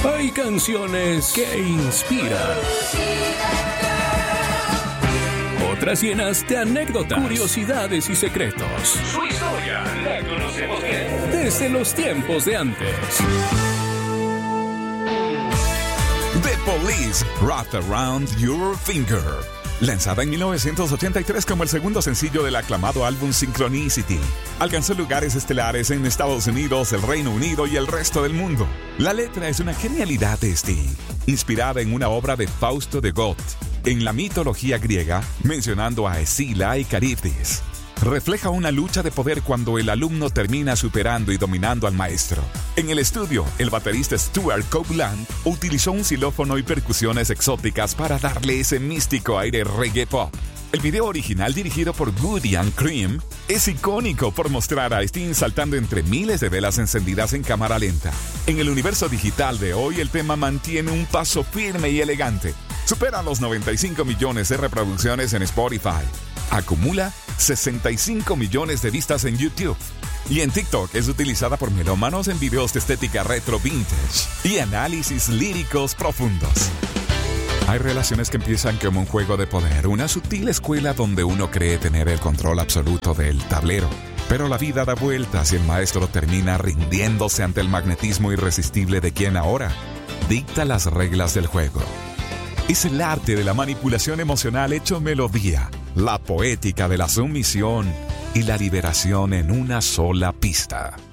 Hay canciones que inspiran. Otras llenas de anécdotas, curiosidades y secretos. Su historia la conocemos bien desde los tiempos de antes. The Police, Wrapped Around Your Finger. Lanzada en 1983 como el segundo sencillo del aclamado álbum Synchronicity, alcanzó lugares estelares en Estados Unidos, el Reino Unido y el resto del mundo. La letra es una genialidad de Sting, inspirada en una obra de Fausto de Goethe, en la mitología griega, mencionando a Escila y Caribdis. Refleja una lucha de poder cuando el alumno termina superando y dominando al maestro. En el estudio, el baterista Stuart Copeland utilizó un xilófono y percusiones exóticas para darle ese místico aire reggae pop. El video original, dirigido por Woody and Cream, es icónico por mostrar a Sting saltando entre miles de velas encendidas en cámara lenta. En el universo digital de hoy, el tema mantiene un paso firme y elegante. Supera los 95 millones de reproducciones en Spotify. Acumula 65 millones de vistas en YouTube. Y en TikTok es utilizada por melómanos en videos de estética retro vintage y análisis líricos profundos. Hay relaciones que empiezan como un juego de poder, una sutil escuela donde uno cree tener el control absoluto del tablero. Pero la vida da vueltas y el maestro termina rindiéndose ante el magnetismo irresistible de quien ahora dicta las reglas del juego. Es el arte de la manipulación emocional hecho melodía, la poética de la sumisión y la liberación en una sola pista.